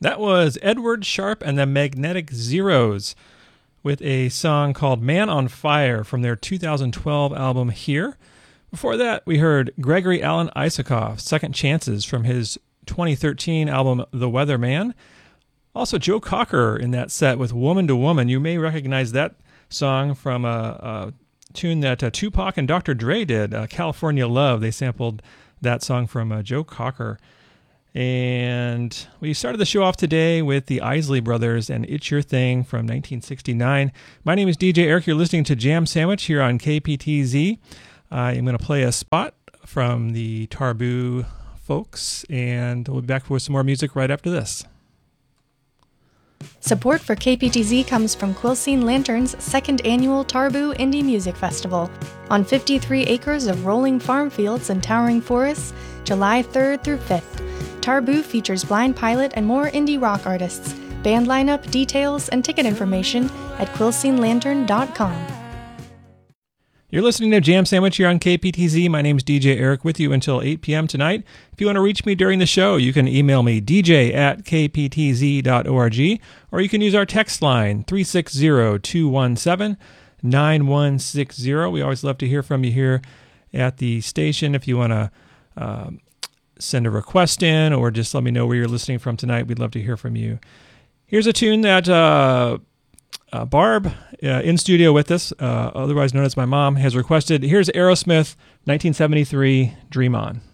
That was Edward Sharpe and the Magnetic Zeros with a song called Man on Fire from their 2012 album Here. Before that, we heard Gregory Alan Isakov, Second Chances from his 2013 album The Weatherman. Also Joe Cocker in that set with Woman to Woman. You may recognize that song from a tune that Tupac and Dr. Dre did, California Love. They sampled that song from Joe Cocker. And we started the show off today with the Isley Brothers and It's Your Thing from 1969. My name is DJ Eric. You're listening to Jam Sandwich here on KPTZ. I am going to play a spot from the Tarboo folks, and we'll be back with some more music right after this. Support for KPTZ comes from Quilcene Lantern's second annual Tarboo Indie Music Festival on 53 acres of rolling farm fields and towering forests, July 3rd through 5th. Tarboo features Blind Pilot and more indie rock artists. Band lineup, details, and ticket information at quilcenelantern.com. You're listening to Jam Sandwich here on KPTZ. My name's DJ Eric with you until 8 p.m. tonight. If you want to reach me during the show, you can email me dj@kptz.org, or you can use our text line 360-217-9160. We always love to hear from you here at the station. If you want to send a request in or just let me know where you're listening from tonight, we'd love to hear from you. Here's a tune that Barb, in studio with us, otherwise known as my mom, has requested. Here's Aerosmith, 1973, Dream On.